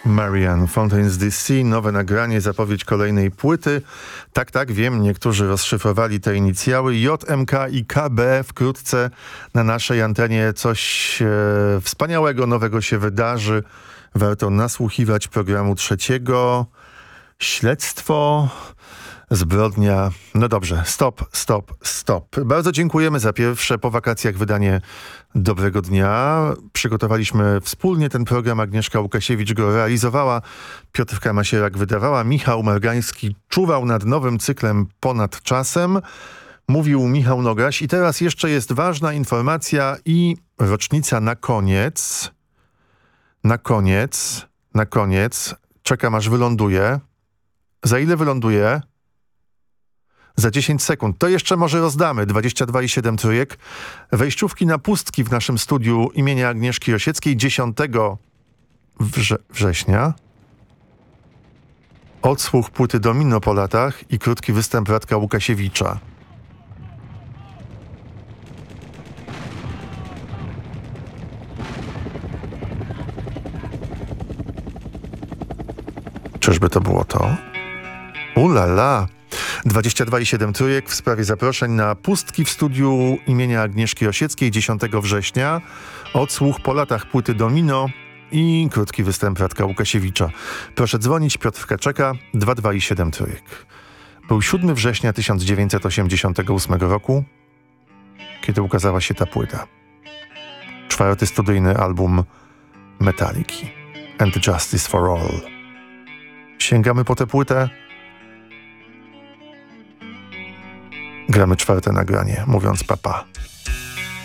Marianne Fontaines DC, nowe nagranie, zapowiedź kolejnej płyty. Tak, wiem, niektórzy rozszyfrowali te inicjały. JMK i KB wkrótce na naszej antenie coś wspaniałego, nowego się wydarzy. Warto nasłuchiwać programu trzeciego. Śledztwo, zbrodnia. No dobrze, stop. Bardzo dziękujemy za pierwsze po wakacjach wydanie Dobrego Dnia. Przygotowaliśmy wspólnie ten program. Agnieszka Łukasiewicz go realizowała, Piotrka Masierak wydawała, Michał Margański czuwał nad nowym cyklem Ponad czasem. Mówił Michał Nogaś. I teraz jeszcze jest ważna informacja i rocznica na koniec. Na koniec. Czekam aż wyląduje. Za ile wyląduje? Za 10 sekund. To jeszcze może rozdamy. 22,7 trójek. Wejściówki na pustki w naszym studiu imienia Agnieszki Osieckiej 10 września. Odsłuch płyty Domino po latach i krótki występ Radka Łukasiewicza. Czyżby to było to? Ulala! 22,7 trójek w sprawie zaproszeń na pustki w studiu imienia Agnieszki Osieckiej 10 września. Odsłuch po latach płyty Domino i krótki występ Radka Łukasiewicza. Proszę dzwonić, Piotrka czeka, 22,7 trójek. Był 7 września 1988 roku, kiedy ukazała się ta płyta. 4. studyjny album Metaliki and Justice for All. Sięgamy po tę płytę. Gramy 4. nagranie, mówiąc papa.